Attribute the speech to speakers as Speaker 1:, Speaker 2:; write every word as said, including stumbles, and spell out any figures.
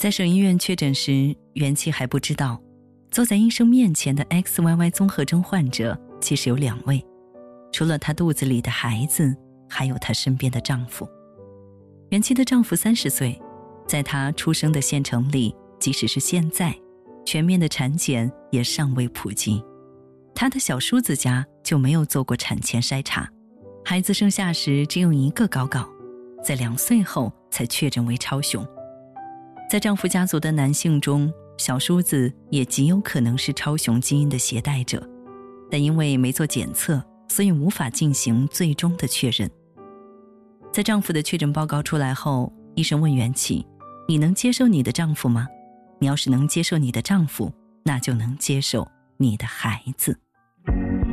Speaker 1: 在省医院确诊时，袁琪还不知道，坐在医生面前的 X Y Y 综合征患者其实有两位，除了她肚子里的孩子，还有她身边的丈夫。袁琪的丈夫三十岁，在她出生的县城里，即使是现在，全面的产检也尚未普及。她的小叔子家就没有做过产前筛查，孩子生下时只有一个睾睾，在两岁后才确诊为超雄。在丈夫家族的男性中，小叔子也极有可能是超雄基因的携带者，但因为没做检测，所以无法进行最终的确认。在丈夫的确诊报告出来后，医生问袁琪：你能接受你的丈夫吗？你要是能接受你的丈夫，那就能接受你的孩子。